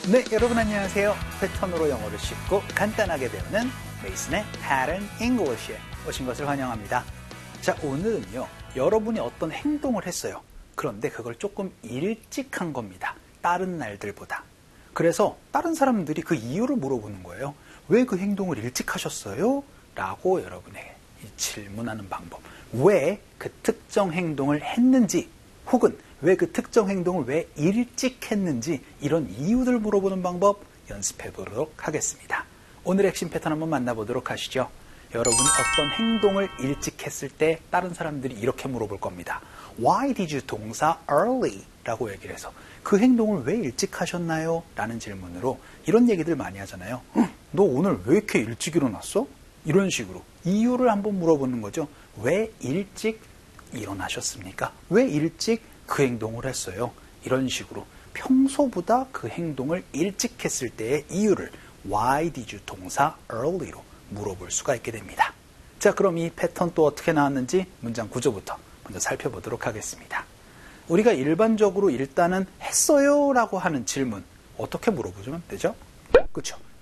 네, 여러분 안녕하세요. 패턴으로 영어를 쉽고 간단하게 배우는 메이슨의 Pattern English에 오신 것을 환영합니다. 자, 오늘은요, 여러분이 어떤 행동을 했어요. 그런데 그걸 조금 일찍 한 겁니다. 다른 날들보다. 그래서 다른 사람들이 그 이유를 물어보는 거예요. 왜 그 행동을 일찍 하셨어요? 라고 여러분에게 질문하는 방법. 왜 그 특정 행동을 했는지, 혹은 왜 그 특정 행동을 왜 일찍 했는지, 이런 이유들 물어보는 방법 연습해 보도록 하겠습니다. 오늘의 핵심 패턴 한번 만나보도록 하시죠. 여러분이 어떤 행동을 일찍 했을 때 다른 사람들이 이렇게 물어볼 겁니다. Why did you 동사 early? 라고 얘기를 해서 그 행동을 왜 일찍 하셨나요? 라는 질문으로 이런 얘기들 많이 하잖아요. 너 오늘 왜 이렇게 일찍 일어났어? 이런 식으로 이유를 한번 물어보는 거죠. 왜 일찍 일어나셨습니까? 왜 일찍 그 행동을 했어요? 이런 식으로 평소보다 그 행동을 일찍 했을 때의 이유를 Why did you 동사 early로 물어볼 수가 있게 됩니다. 자, 그럼 이 패턴 또 어떻게 나왔는지 문장 구조부터 먼저 살펴보도록 하겠습니다. 우리가 일반적으로 일단은 했어요? 라고 하는 질문 어떻게 물어보면 되죠? 그렇죠?